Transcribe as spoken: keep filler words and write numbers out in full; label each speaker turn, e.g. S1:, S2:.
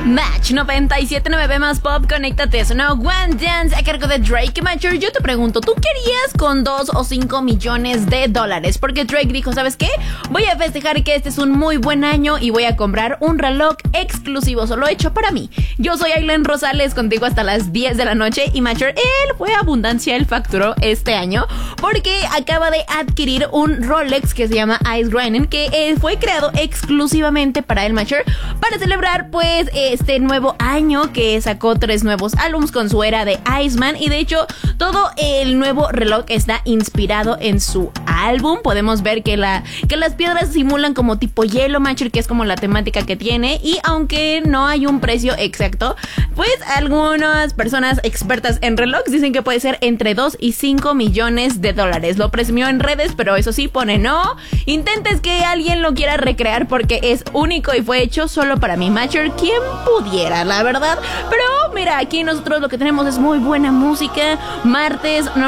S1: Match noventa y siete nueve más Pop, conéctate. Es una One Dance a cargo de Drake. Matcher, yo te pregunto, ¿tú querías con dos o cinco millones de dólares? Porque Drake dijo, ¿sabes qué? Voy a festejar que este es un muy buen año y voy a comprar un reloj exclusivo solo hecho para mí. Yo soy Aileen Rosales, contigo hasta las diez de la noche. Y Matcher, él fue abundancia, él facturó este año porque acaba de adquirir un Rolex que se llama Ice Grinding, que eh, fue creado exclusivamente para el Matcher, para celebrar pues este nuevo año, que sacó tres nuevos álbums con su era de Iceman. Y de hecho todo el nuevo reloj está inspirado en su álbum. Podemos ver que, la, que las piedras simulan como tipo hielo, Matcher, que es como la temática que tiene. Y aunque no hay un precio exacto, pues algunas personas expertas en relojes dicen que puede ser entre dos y cinco millones de dólares. Lo presumió en redes, pero eso sí pone no intentes que alguien lo quiera recrear porque es único y fue hecho solo para mí. Matcher, ¿quién pudiera, la verdad? Pero mira, aquí nosotros lo que tenemos es muy buena música. Martes, no